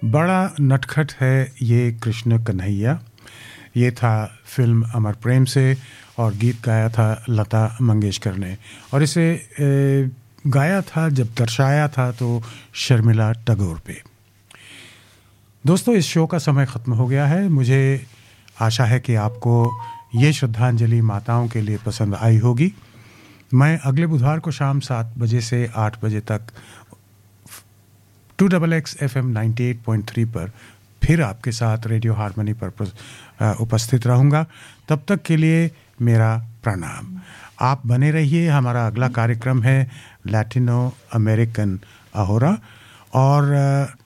बड़ा नटखट है ये कृष्ण कन्हैया। ये था फिल्म अमर प्रेम से और गीत गाया था लता मंगेशकर ने, और इसे गाया था, जब दर्शाया था तो शर्मिला टैगोर पे। दोस्तों, इस शो का समय ख़त्म हो गया है। मुझे आशा है कि आपको ये श्रद्धांजलि माताओं के लिए पसंद आई होगी। मैं अगले बुधवार को शाम 7 बजे से 8 बजे तक 2XX FM 98.3 पर फिर आपके साथ रेडियो हारमोनी पर उपस्थित रहूँगा। तब तक के लिए मेरा प्रणाम। आप बने रहिए। हमारा अगला कार्यक्रम है लैटिनो अमेरिकन अहोरा, और